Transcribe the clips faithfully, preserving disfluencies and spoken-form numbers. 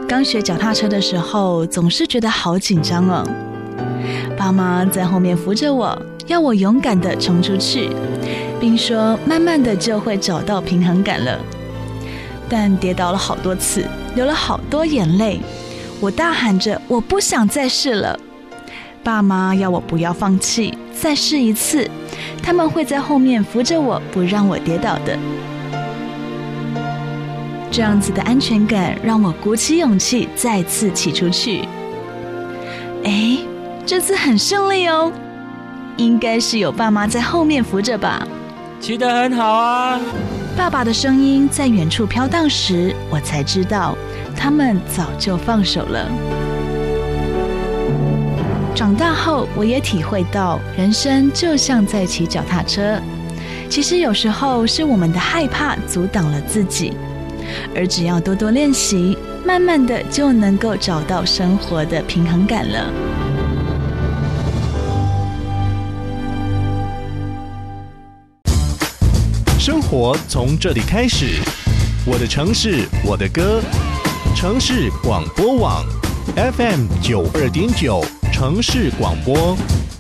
刚学脚踏车的时候，总是觉得好紧张哦。爸妈在后面扶着我，要我勇敢地冲出去，并说慢慢的就会找到平衡感了。但跌倒了好多次，流了好多眼泪，我大喊着我不想再试了。爸妈要我不要放弃，再试一次，他们会在后面扶着我，不让我跌倒的。这样子的安全感让我鼓起勇气再次骑出去。哎，这次很顺利哦，应该是有爸妈在后面扶着吧。 骑得很好啊。 爸爸的声音在远处飘荡时，我才知道他们早就放手了。长大后，我也体会到人生就像在骑脚踏车，其实有时候是我们的害怕阻挡了自己，而只要多多练习，慢慢的就能够找到生活的平衡感了。 生活从这里开始，我的城市，我的歌，城市广播网 F M 九二点九。城市广播。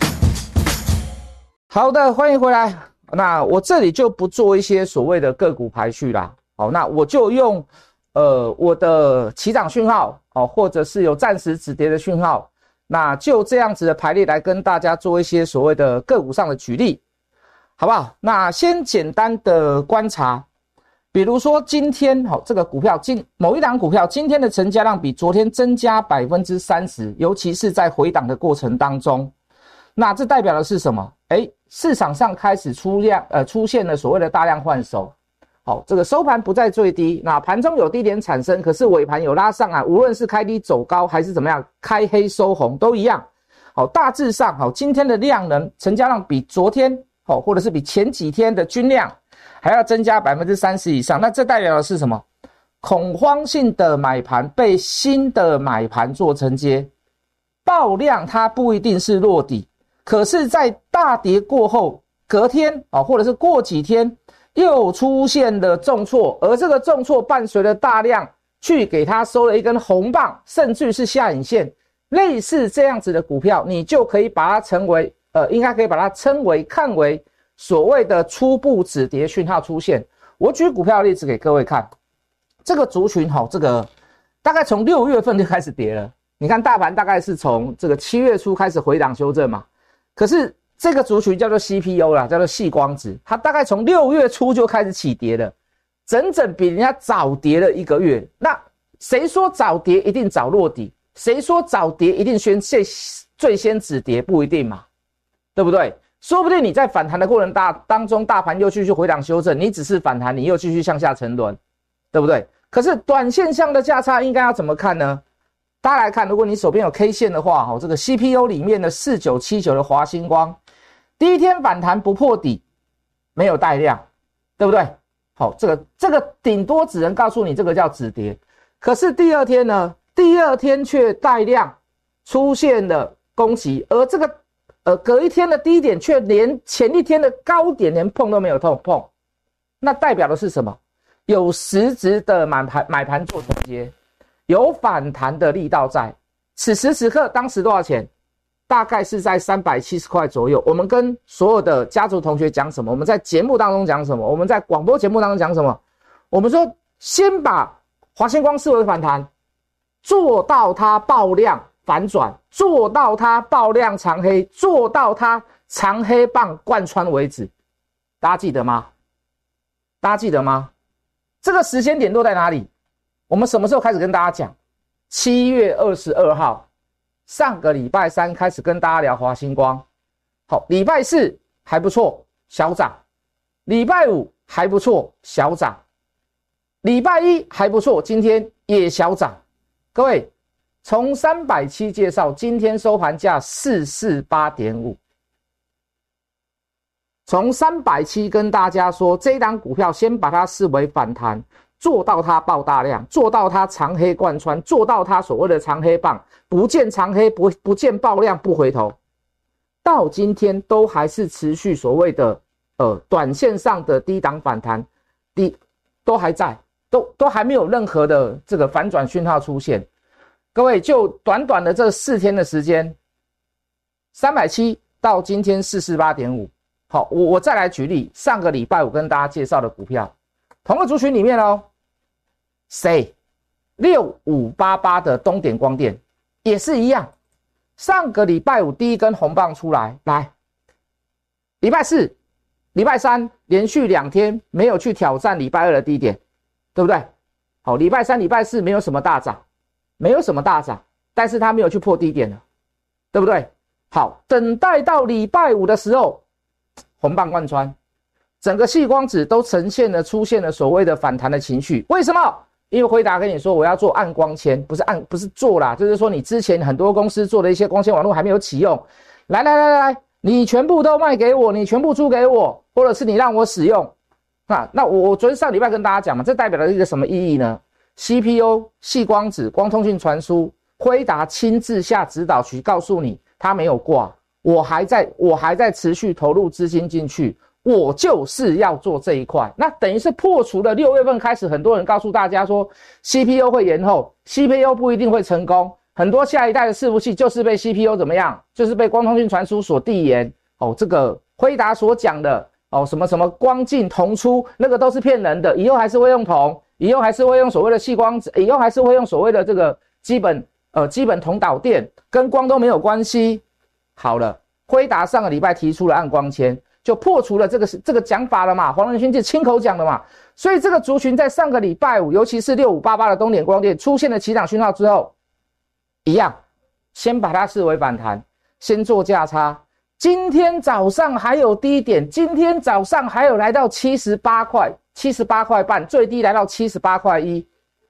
好的，欢迎回来。那我这里就不做一些所谓的个股排序啦。好，那我就用呃我的起涨讯号哦，或者是有暂时止跌的讯号，那就这样子的排列来跟大家做一些所谓的个股上的举例，好不好？那先简单的观察。比如说今天好，这个股票今某一档股票今天的成交量比昨天增加 百分之三十， 尤其是在回档的过程当中，那这代表的是什么？诶，市场上开始出量呃出现了所谓的大量换手。好，这个收盘不在最低，那盘中有低点产生，可是尾盘有拉上来，无论是开低走高还是怎么样，开黑收红都一样。好，大致上好，今天的量能成交量比昨天好，或者是比前几天的均量还要增加 百分之三十 以上，那这代表的是什么？恐慌性的买盘被新的买盘做承接，爆量它不一定是落底，可是在大跌过后隔天或者是过几天又出现了重挫，而这个重挫伴随了大量去给它收了一根红棒，甚至是下影线，类似这样子的股票，你就可以把它称为呃，应该可以把它称为看为所谓的初步止跌讯号出现。我举股票的例子给各位看，这个族群齁，这个大概从六月份就开始跌了。你看大盘大概是从这个七月初开始回档修正嘛，可是这个族群叫做 C P U 啦，叫做矽光子，它大概从六月初就开始起跌了，整整比人家早跌了一个月。那谁说早跌一定早落底？谁说早跌一定先最先止跌？不一定嘛，对不对？说不定你在反弹的过程当中，大盘又继续回档修正，你只是反弹，你又继续向下沉沦，对不对？可是短线上的价差应该要怎么看呢？大家来看，如果你手边有 K 线的话，这个 C P U 里面的四九七九的华星光，第一天反弹不破底，没有带量，对不对？好，这个这个顶多只能告诉你这个叫止跌。可是第二天呢？第二天却带量出现了攻击，而这个呃隔一天的低点却连前一天的高点连碰都没有碰，那代表的是什么？有实质的买盘买盘做承接，有反弹的力道在。此时此刻，当时多少钱？大概是在三百七十块左右。我们跟所有的家族同学讲什么？我们在节目当中讲什么？我们在广播节目当中讲什么？我们说先把华星光视为反弹，做到它爆量反转，做到它爆量长黑，做到它长黑棒贯穿为止。大家记得吗？大家记得吗？这个时间点落在哪里？我们什么时候开始跟大家讲？七月二十二号，上个礼拜三开始跟大家聊华星光。好，礼拜四还不错，小涨；礼拜五还不错，小涨；礼拜一还不错，今天也小涨。各位，从三百七介绍，今天收盘价 四百四十八点五。从三百七跟大家说，这一档股票先把它视为反弹，做到它爆大量，做到它长黑贯穿，做到它所谓的长黑棒，不见长黑，不不见爆量，不回头，到今天都还是持续所谓的呃短线上的低档反弹，低都还在，都都还没有任何的这个反转讯号出现。 各位就短短的这四天的时间，三百七到今天四百四十八点五。好，我我再来举例，上个礼拜我跟大家介绍的股票，同个族群里面哦，谁六五八八的东点光电也是一样，上个礼拜五第一根红棒出来，来，礼拜四、礼拜三连续两天没有去挑战礼拜二的低点，对不对？好，礼拜三、礼拜四没有什么大涨，没有什么大涨，但是它没有去破低点了，对不对？好，等待到礼拜五的时候，红棒贯穿，整个矽光子都呈现了出现了所谓的反弹的情绪。为什么？因为辉达跟你说我要做暗光纤，不是暗不是做啦，就是说你之前很多公司做的一些光纤网络还没有启用，来来来来，你全部都卖给我，你全部租给我，或者是你让我使用。那那我我昨天上礼拜跟大家讲嘛，这代表了一个什么意义呢 ？C P U、矽光子、光通讯传输，辉达亲自下指导棋，告诉你他没有挂。我还在我还在持续投入资金进去，我就是要做这一块。那等于是破除了六月份开始，很多人告诉大家说 C P U 会延后 ，C P U 不一定会成功。很多下一代的伺服器就是被 C P U 怎么样，就是被光通讯传输所递延。哦，这个辉达所讲的哦，什么什么光进铜出，那个都是骗人的。以后还是会用铜，以后还是会用所谓的矽光子，以后还是会用所谓的这个基本呃基本铜导电，跟光都没有关系。好了，辉达上个礼拜提出了暗光纤，就破除了这个这个讲法了嘛，黄仁勋就亲口讲的嘛。所以这个族群在上个礼拜五，尤其是六五八八的东点光电出现了起涨讯号之后，一样先把它视为反弹，先做价差。今天早上还有低点，今天早上还有来到七十八块，七十八块半，最低来到七十八块一。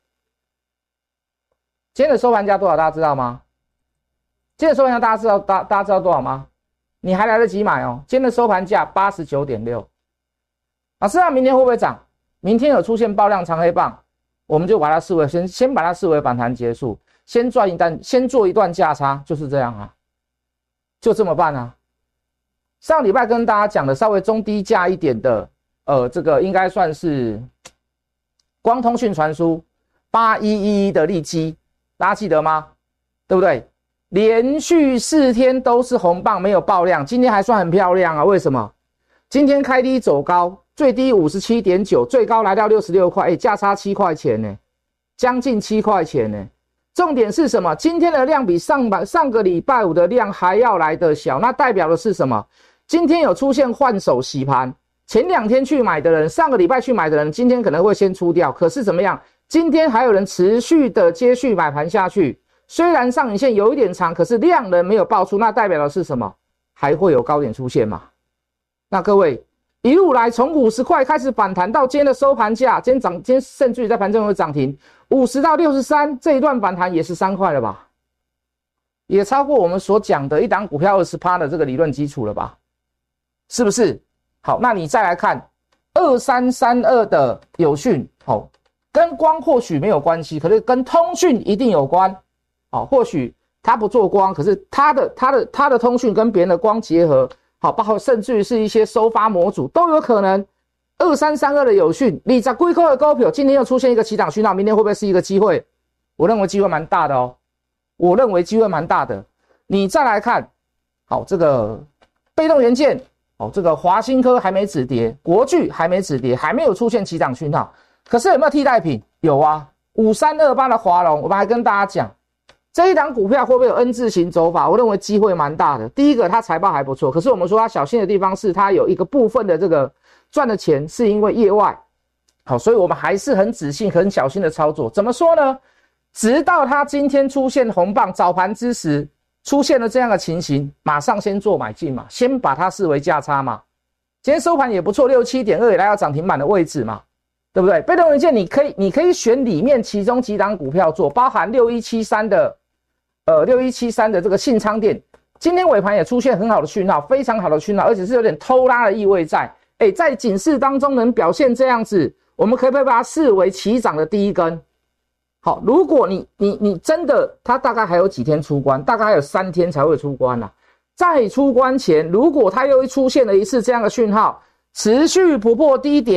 今天的收盘价多少？大家知道吗？今天的收盘价大家知道大大家知道多少吗？你还来得及买哦。今天的收盘价 八十九点六。 老师啊，明天会不会涨？明天有出现爆量长黑棒，我们就把它视为先先把它视为反弹结束，先赚一单，先做一段价差，就是这样啊，就这么办啊。上礼拜跟大家讲的稍微中低价一点的，呃，这个应该算是光通讯传输八一一一的利基，大家记得吗？对不对？连续四天都是红棒，没有爆量，今天还算很漂亮啊。为什么？今天开低走高，最低 五十七点九， 最高来到六十六块，哎，价差七块钱呢，将近七块钱呢。重点是什么？今天的量比上把上个礼拜五的量还要来得小，那代表的是什么？今天有出现换手洗盘，前两天去买的人，上个礼拜去买的人，今天可能会先出掉，可是怎么样？今天还有人持续的接续买盘下去。虽然上影线有一点长，可是量能没有爆出，那代表的是什么？还会有高点出现嘛？那各位一路来从五十块开始反弹到今天的收盘价，今天涨，今天甚至于在盘中有涨停，五十到六十三这一段反弹也是三块了吧？也超过我们所讲的一档股票 百分之二十 的这个理论基础了吧？是不是？好，那你再来看二三三二的友讯，好，跟光或许没有关系，可是跟通讯一定有关。好，或许它不做光，可是它的它的它的通讯跟别人的光结合，好，包括甚至于是一些收发模组都有可能。二三三二的友讯，二十几块的股票，今天又出现一个起涨讯号，明天会不会是一个机会？我认为机会蛮大的哦，我认为机会蛮大的。你再来看，好，这个被动元件，哦，这个华新科还没止跌，国巨还没止跌，还没有出现起涨讯号，可是有没有替代品？有啊，五三二八的华龙，我们还跟大家讲。这一档股票会不会有 N 字形走法？我认为机会蛮大的。第一个，它财报还不错，可是我们说它小心的地方是它有一个部分的这个赚的钱是因为业外，好，所以我们还是很仔细、很小心的操作。怎么说呢？直到它今天出现红棒，早盘之时出现了这样的情形，马上先做买进嘛，先把它视为价差嘛。今天收盘也不错， 六十七点二 也来到涨停板的位置嘛。对不对？被动元件你可以你可以选里面其中几档股票做，包含六一七三的呃六一七三的这个信昌电，今天尾盘也出现很好的讯号，非常好的讯号，而且是有点偷拉的意味在。哎，在警示当中能表现这样子，我们可不可以把它视为起涨的第一根？好，如果你你你真的它大概还有几天出关，大概还有三天才会出关啊。在出关前，如果它又出现了一次这样的讯号，持续突破低点，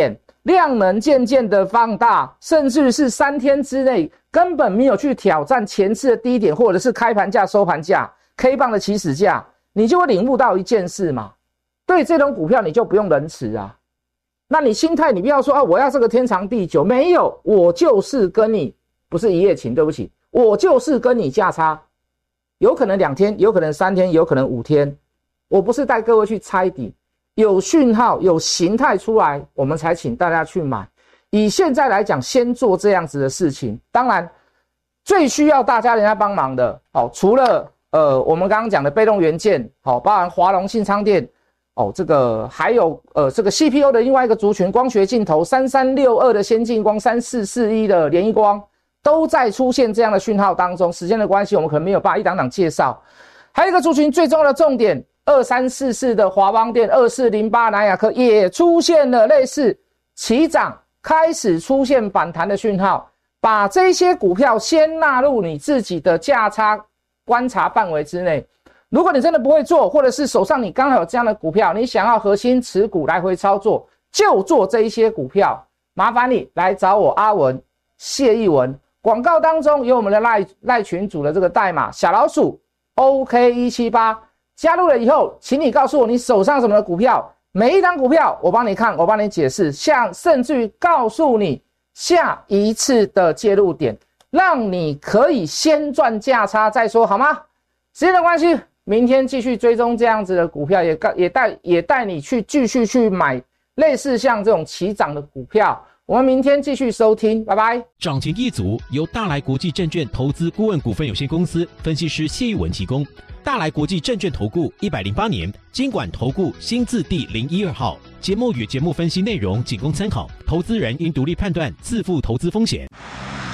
量能渐渐的放大，甚至是三天之内根本没有去挑战前次的低点，或者是开盘价、收盘价、K 棒的起始价，你就会领悟到一件事嘛，对这种股票你就不用仁慈啊。那你心态，你不要说啊，我要这个天长地久，没有，我就是跟你不是一夜情，对不起，我就是跟你价差，有可能两天，有可能三天，有可能五天，我不是带各位去猜底，有讯号、有形态出来，我们才请大家去买。以现在来讲，先做这样子的事情。当然，最需要大家人家帮忙的，哦，除了呃我们刚刚讲的被动元件，好、哦，包含华龙、信昌电。哦，这个还有呃，这个 C P U 的另外一个族群，光学镜头三三六二的先进光，三四四一的联一光，都在出现这样的讯号当中。时间的关系，我们可能没有办法一档档介绍。还有一个族群最重要的重点，二三四四的华邦电，二四零八南亚科也出现了类似起涨，开始出现反弹的讯号。把这些股票先纳入你自己的价差观察范围之内。如果你真的不会做，或者是手上你刚好有这样的股票，你想要核心持股来回操作，就做这一些股票。麻烦你来找我阿文谢逸文，广告当中有我们的 LINE, LINE 群组的这个代码小老鼠 O K 一七八， 加入了以后，请你告诉我你手上什么的股票，每一张股票我帮你看，我帮你解释，像甚至于告诉你下一次的介入点，让你可以先赚价差再说，好吗？时间的关系，明天继续追踪这样子的股票，也也带也带你去继续去买类似像这种起涨的股票。我们明天继续收听，拜拜。 涨停一族由大来国际证券投资顾问股份有限公司分析师谢逸文提供。大来国际证券投顾一百零八年金管投顾新字第零一二号。节目与节目分析内容仅供参考，投资人应独立判断，自负投资风险。